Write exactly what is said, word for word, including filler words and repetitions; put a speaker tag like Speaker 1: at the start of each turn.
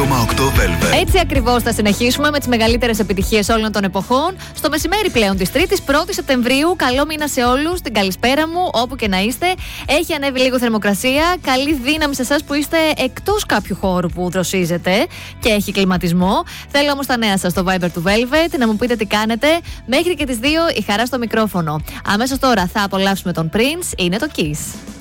Speaker 1: κόμμα οκτώ Velvet.
Speaker 2: Έτσι ακριβώς θα συνεχίσουμε με τις μεγαλύτερες επιτυχίες όλων των εποχών. Στο μεσημέρι πλέον της Τρίτης, πρώτη Σεπτεμβρίου. Καλό μήνα σε όλους. Την καλησπέρα μου, όπου και να είστε. Έχει ανέβει λίγο θερμοκρασία. Καλή δύναμη σε εσάς που είστε εκτός κάποιου χώρου που δροσίζετε και έχει κλιματισμό. Θέλω όμως τα νέα σας στο Viber του Velvet να μου πείτε τι κάνετε. Μέχρι και τις δύο η χαρά στο μικρόφωνο. Αμέσως τώρα θα απολαύσουμε τον Prince. Είναι το Kiss.